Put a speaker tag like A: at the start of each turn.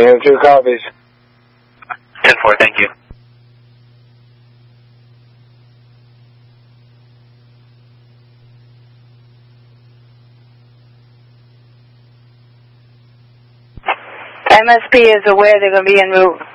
A: And 2 copies.
B: 10-4, thank you.
C: MSP is aware they're going to be en route.